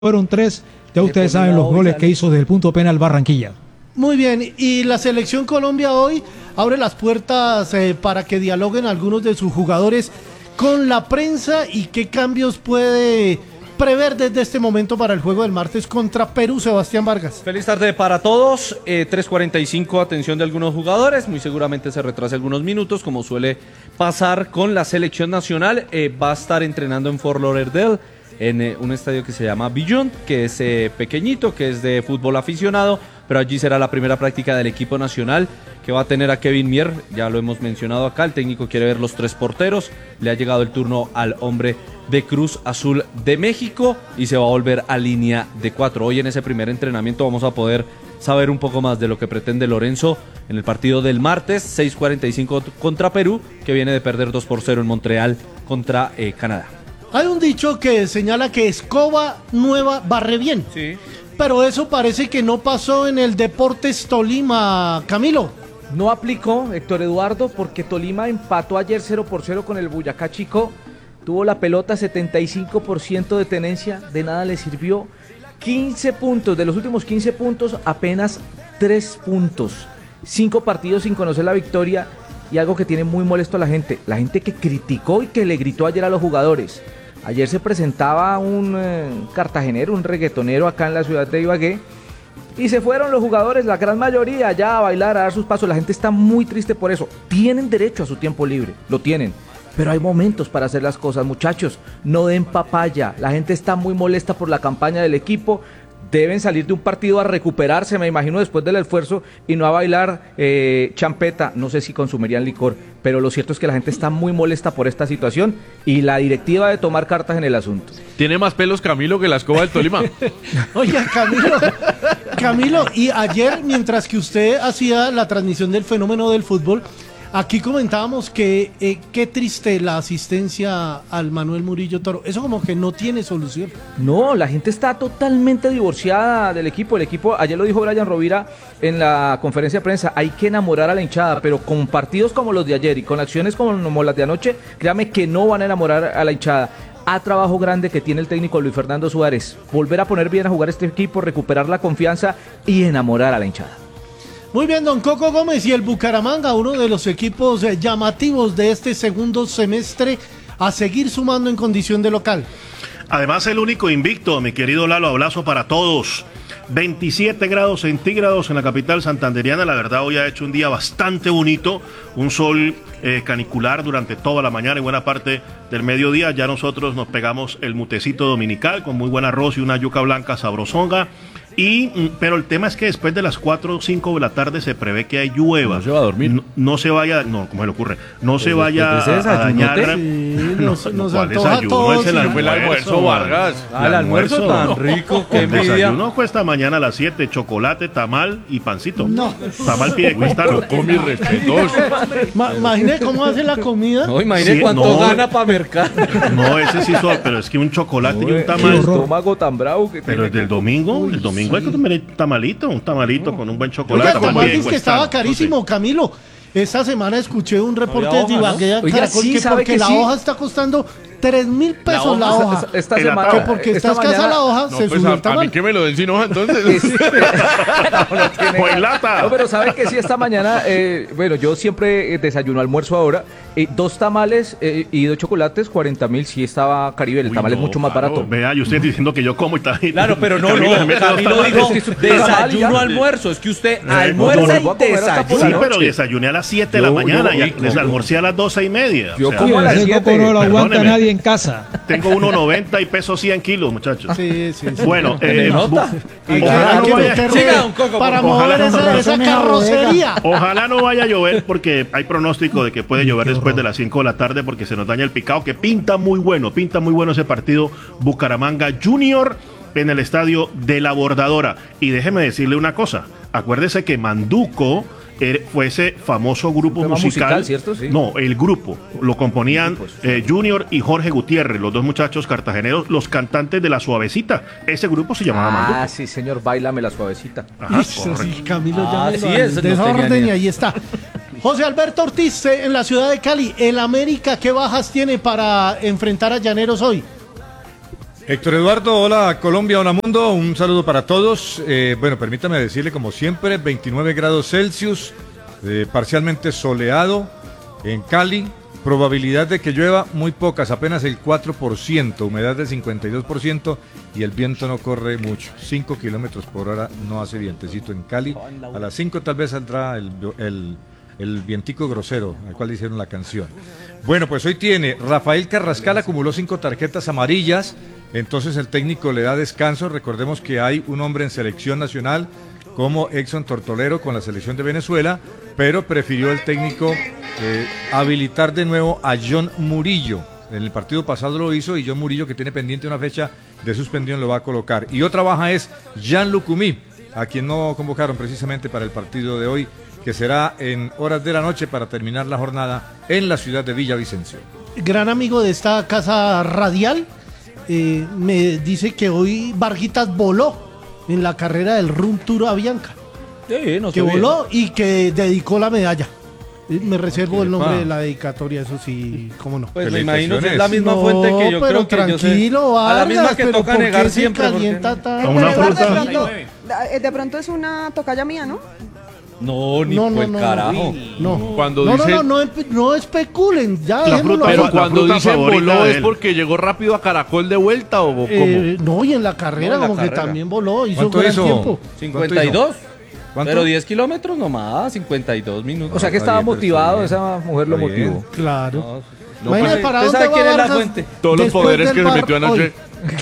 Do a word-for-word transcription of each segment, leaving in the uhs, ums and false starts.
Fueron tres, ya ustedes saben los goles que hizo desde el punto penal Barranquilla. Muy bien, y la Selección Colombia hoy abre las puertas eh, para que dialoguen algunos de sus jugadores con la prensa y qué cambios puede prever desde este momento para el juego del martes contra Perú. Sebastián Vargas. Feliz tarde para todos, eh, tres cuarenta y cinco, atención de algunos jugadores, muy seguramente se retrasa algunos minutos como suele pasar con la Selección Nacional. Eh, va a estar entrenando en Fort Lauderdale, en eh, un estadio que se llama Beyond, que es eh, pequeñito, que es de fútbol aficionado, pero allí será la primera práctica del equipo nacional, que va a tener a Kevin Mier, ya lo hemos mencionado acá, el técnico quiere ver los tres porteros, le ha llegado el turno al hombre de Cruz Azul de México y se va a volver a línea de cuatro. Hoy en ese primer entrenamiento vamos a poder saber un poco más de lo que pretende Lorenzo en el partido del martes, seis cuarenta y cinco contra Perú, que viene de perder dos por cero en Montreal contra eh, Canadá. Hay un dicho que señala que escoba nueva barre bien. Sí. Pero eso parece que no pasó en el Deportes Tolima, Camilo. No aplicó Héctor Eduardo porque Tolima empató ayer cero por cero con el Boyacá Chico. Tuvo la pelota, setenta y cinco por ciento de tenencia, de nada le sirvió. quince puntos, de los últimos quince puntos, apenas tres puntos. cinco partidos sin conocer la victoria y algo que tiene muy molesto a la gente. La gente que criticó y que le gritó ayer a los jugadores. Ayer se presentaba un eh, cartagenero, un reggaetonero acá en la ciudad de Ibagué y se fueron los jugadores, la gran mayoría, ya a bailar, a dar sus pasos. La gente está muy triste por eso. Tienen derecho a su tiempo libre, lo tienen. Pero hay momentos para hacer las cosas, muchachos. No den papaya. La gente está muy molesta por la campaña del equipo. Deben salir de un partido a recuperarse, me imagino, después del esfuerzo y no a bailar eh, champeta. No sé si consumirían licor, pero lo cierto es que la gente está muy molesta por esta situación y la directiva de tomar cartas en el asunto. Tiene más pelos Camilo que la escoba del Tolima. Oye, Camilo, Camilo, y ayer, mientras que usted hacía la transmisión del fenómeno del fútbol, aquí comentábamos que eh, qué triste la asistencia al Manuel Murillo Toro. Eso como que no tiene solución. No, la gente está totalmente divorciada del equipo. El equipo, ayer lo dijo Brian Rovira en la conferencia de prensa, hay que enamorar a la hinchada, pero con partidos como los de ayer y con acciones como las de anoche, créame que no van a enamorar a la hinchada. A trabajo grande que tiene el técnico Luis Fernando Suárez. Volver a poner bien a jugar este equipo, recuperar la confianza y enamorar a la hinchada. Muy bien, don Coco Gómez, y el Bucaramanga, uno de los equipos eh, llamativos de este segundo semestre, a seguir sumando en condición de local. Además, el único invicto, mi querido Lalo, abrazo para todos. veintisiete grados centígrados en la capital santanderiana. La verdad, hoy ha hecho un día bastante bonito, un sol eh, canicular durante toda la mañana y buena parte del mediodía. Ya nosotros nos pegamos el mutecito dominical con muy buen arroz y una yuca blanca sabrosonga. Y, pero el tema es que después de las cuatro o cinco de la tarde se prevé que hay llueva. No se va a dormir. No, no se vaya, no, ¿cómo se le ocurre? No se vaya a, a dañar. Sí, no, nos, no, nos ¿cuál antoja desayuno? todos. Es el ¿Qué fue el almuerzo, Vargas? Ah, el almuerzo tan rico, qué El envidia. desayuno cuesta mañana a las siete, chocolate, tamal y pancito. No. Tamal pide cuesta. Con mis respetos. Ma, imagine cómo hace la comida. No, imagínate Sí, cuánto no. gana para mercado. No, ese sí son, pero es que un chocolate y un El tamal. estómago tan bravo que Pero tiene el del que- domingo, Uy, el domingo hay sí. que comer tamalito, un tamalito con un buen Oiga, chocolate. el tamal también dice que cuesta, estaba no carísimo, sé. Camilo. Esta semana escuché un reporte Había de hoja, ¿no? Ibagué a Oiga, Caracol sí, que ¿sabe porque que la sí? hoja está costando tres mil pesos la Esta- hoja. esta, esta El semana, atado. Que porque esta está escasa mañana- la hoja, No, se pues subió a, el a tamal. mí que me lo den sin hoja entonces. No, no tiene O en ganas. lata. No, pero sabe que sí, esta mañana, eh, bueno, yo siempre eh, desayuno, almuerzo ahora, eh, dos tamales eh, y dos chocolates, cuarenta mil, sí estaba Caribe, el Uy, tamal es no, mucho más claro. barato. Vea, y usted diciendo que yo como y tal. Claro, pero no, Camilo se no, mete dos Camilo tamales. dijo Es que usted- desayuno, tamal, almuerzo, es que usted no, almuerza no, no, y voy a comer hasta por Sí, la desayuna. pero desayuné a las siete de la Yo- mañana yo- y les almorcé a las doce y media. Yo O sea, como a las Ese siete. Coco no lo aguanta Perdóneme. nadie en casa. tengo uno noventa y peso cien kilos, muchachos. Sí, sí, sí. Bueno, ¿Le eh, nota? Hay que- ojalá hay no que vaya- meterle Siga, don Coco, para por mover Ojalá esa, no- esa carrocería. Ojalá no vaya a llover porque hay pronóstico de que puede llover después de las cinco de la tarde porque se nos daña el picado, que pinta muy bueno, pinta muy bueno ese partido Bucaramanga Junior en el estadio de la Bordadora. Y déjeme decirle una cosa, acuérdese que Manduco er- fue ese famoso grupo Tema musical, musical, ¿cierto? Sí. No, el grupo, lo componían eh, Junior y Jorge Gutiérrez, los dos muchachos cartageneros, los cantantes de La Suavecita. Ese grupo se llamaba Ah, Manduco. sí, señor, bailame la suavecita. Ajá, Eso correcto. sí, Camilo Ah, ya me sí, lo- eso no tenía desorden ni- y ahí está. José Alberto Ortiz, eh, en la ciudad de Cali, el América, ¿qué bajas tiene para enfrentar a Llaneros hoy? Héctor Eduardo, hola Colombia, hola mundo, un saludo para todos. Eh, bueno, permítame decirle como siempre, veintinueve grados Celsius, eh, parcialmente soleado en Cali, probabilidad de que llueva muy pocas, apenas el cuatro por ciento, humedad del cincuenta y dos por ciento y el viento no corre mucho, cinco kilómetros por hora no hace vientecito en Cali. A las cinco tal vez saldrá el, el, el vientico grosero al cual hicieron la canción. Bueno, pues hoy tiene Rafael Carrascal, acumuló cinco tarjetas amarillas. Entonces el técnico le da descanso. Recordemos que hay un hombre en selección nacional como Exxon Tortolero con la selección de Venezuela, pero prefirió el técnico eh, habilitar de nuevo a John Murillo. En el partido pasado lo hizo y John Murillo, que tiene pendiente una fecha de suspensión, lo va a colocar. Y otra baja es Jean Lucumí, a quien no convocaron precisamente para el partido de hoy, que será en horas de la noche para terminar la jornada en la ciudad de Villavicencio. Gran amigo de esta casa radial. Eh, me dice que hoy Varguitas voló en la carrera del Rum Tour Avianca. Sí, no que voló y que dedicó la medalla. Me reservo el nombre pa. de la dedicatoria, eso sí, cómo no. Pues me imagino que es la misma No, fuente que yo pero creo que tranquilo, yo sé. A la misma Vargas, que pero toca ¿por negar qué se siempre. porque- calienta tanto? A una Pero fruta. de pronto, de pronto es una tocaya mía, ¿no? No, ni No, no, pues no, carajo. No, Cuando no, dice- no, no, no, no especulen, ya La dejémoslo fruta, ahí. Pero la cuando fruta dicen favorita voló de es él. porque llegó rápido a Caracol de vuelta o cómo. Eh, no, y en la carrera, No, en la como que carrera. también voló, hizo ¿Cuánto gran hizo? tiempo. cincuenta y dos. ¿Cuánto? Pero diez kilómetros nomás, cincuenta y dos minutos. O sea que está estaba bien, pero motivado, está esa mujer lo Está bien. motivó. Claro. No, Imagínate pues, para ¿usted dónde sabe va quién es la Vargas fuente? Todos los después poderes del que se bar metió anoche.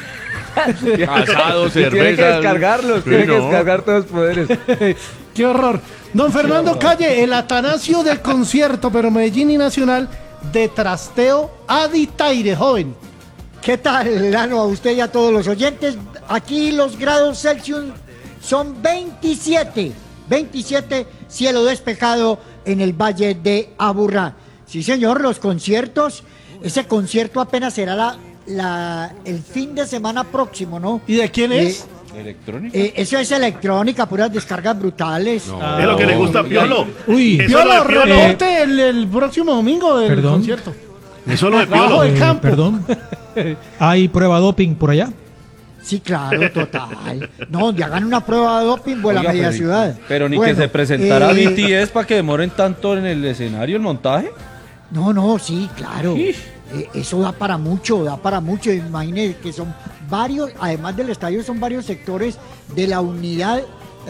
hoy. Asado, Tiene que cerveza. descargarlos, Sí, tiene que no. descargar todos los poderes. Qué horror. Don Fernando Calle, el Atanasio del concierto, pero Medellín y Nacional de trasteo Aditaire, joven. ¿Qué tal, Lano, a usted y a todos los oyentes? Aquí los grados Celsius son veintisiete, veintisiete, cielo despejado en el Valle de Aburrá. Sí, señor, los conciertos, ese concierto apenas será la, la, el fin de semana próximo, ¿no? ¿Y de quién es? Electrónica. Eh, eso es electrónica, puras descargas brutales. Es lo que le gusta a Piolo. Uy, Eso es Piolo, lo de Piolo. reporte el, el próximo domingo del Perdón. concierto. Eso es lo de Bajo Piolo. el eh, campo. perdón. ¿Hay prueba doping por allá? Sí, claro, total. No, ya hagan una prueba de doping en la Oiga, media pero- ciudad. Pero ni Bueno, que se presentara eh, B T S para que demoren tanto en el escenario el montaje. No, no, sí, claro. Ish. Eh, eso da para mucho, da para mucho. Imagínense que son varios, además del estadio, son varios sectores de la unidad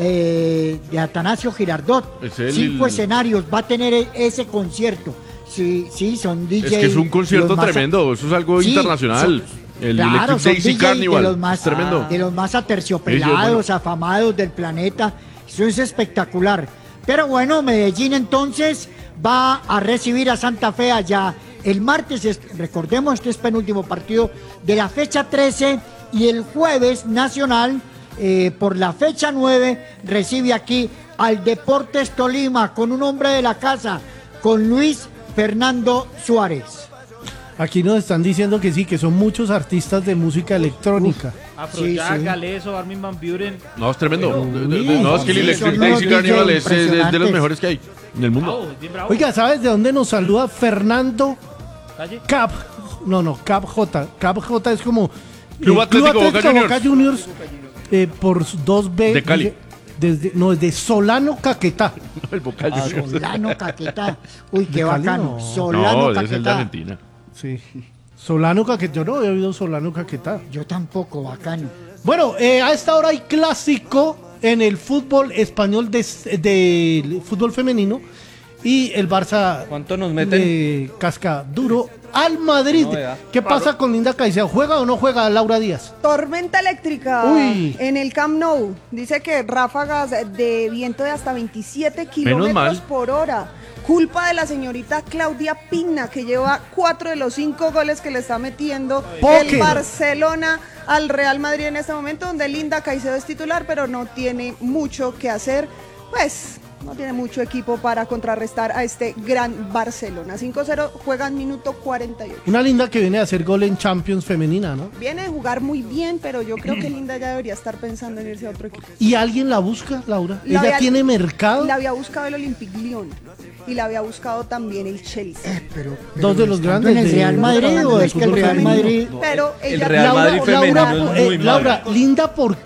eh, de Atanasio Girardot. Es el- Cinco escenarios va a tener e- ese concierto. Sí, sí, son D J. Es que es un concierto los más a- tremendo, eso es algo Sí, internacional. son- el claro, Electric son Daisy D J Carnival. de los más, es tremendo. de los más aterciopelados, Ellos, bueno. afamados del planeta. Eso es espectacular. Pero bueno, Medellín entonces va a recibir a Santa Fe allá el martes. es- recordemos, este es penúltimo partido de la fecha trece y el jueves Nacional eh, por la fecha nueve recibe aquí al Deportes Tolima con un hombre de la casa, con Luis Fernando Suárez. Aquí nos están diciendo que sí, que son muchos artistas de música electrónica. Afrojack, Sí, sí. Galeso, Armin Van Buren. No, es tremendo. Uy, no, es que el sí, Electric son Daisy unos Carnival D J es, es- es de los impresionantes. mejores que hay en el mundo. Bravo, bien bravo. Oiga, ¿sabes de dónde nos saluda Fernando Calle. Cap? No, no, Cap J. Cap J es como eh, Club Atlético Boca Juniors. Juniors, eh, por dos B. De Cali. dije, Desde, no, desde Solano Caquetá. El Boca Juniors. Solano Caquetá. Uy, qué De Cali, bacano. no. Solano No, es el de Caquetá. Argentina. Sí. Solano Caquetá. Yo no había oído Solano Caquetá. Yo tampoco, bacano. Bueno, eh, a esta hora hay clásico en el fútbol español de, de fútbol femenino y el Barça ¿Cuánto nos meten? le casca duro al Madrid. No, vea. ¿Qué pasa con Linda Caicedo? ¿Juega o no juega Laura Díaz? Tormenta eléctrica Uy. en el Camp Nou. Dice que ráfagas de viento de hasta veintisiete kilómetros mal. por hora. Culpa de la señorita Claudia Pina, que lleva cuatro de los cinco goles que le está metiendo Póker. el Barcelona al Real Madrid en este momento, donde Linda Caicedo es titular, pero no tiene mucho que hacer. Pues no tiene mucho equipo para contrarrestar a este gran Barcelona. cinco cero, juegan minuto cuarenta y ocho. Una Linda que viene a hacer gol en Champions femenina, ¿no? Viene a jugar muy bien, pero yo creo que Linda ya debería estar pensando en irse a otro equipo. ¿Y alguien la busca, Laura? La ¿Ella había- tiene mercado? La había buscado el Olympique Lyon y la había buscado también el Chelsea. Pero, Dos de los ¿estando grandes en el de- Real Madrid o es que el Real Madrid... Pero El ella Real Laura, Madrid femenino Laura, es eh, muy malo. Laura, Linda, ¿por